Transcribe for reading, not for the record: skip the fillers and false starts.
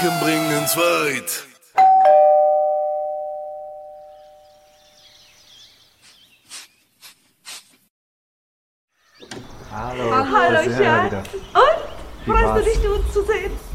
bringen uns weit. Hallo, Hallo, da sind wir Schatz. wieder. Und? Wie Freust war's? du dich, uns zu sehen?